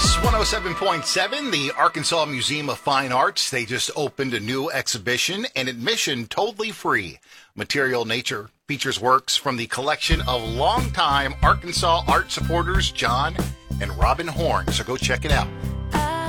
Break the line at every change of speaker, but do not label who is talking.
Plus 107.7, the Arkansas Museum of Fine Arts. They just opened a new exhibition and admission totally free. Material Nature features works from the collection of longtime Arkansas art supporters John and Robin Horn. So go check it out.